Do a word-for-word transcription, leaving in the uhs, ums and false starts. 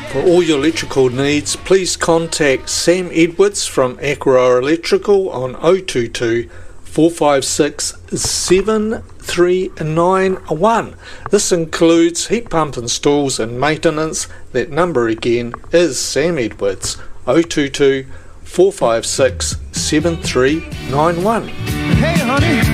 For all your electrical needs, please contact Sam Edwards from Aqua Electrical on oh two two, four five six, seven three nine one. This includes heat pump installs and maintenance. That number again is Sam Edwards, oh two two, four five six, seven three nine one. Hey honey,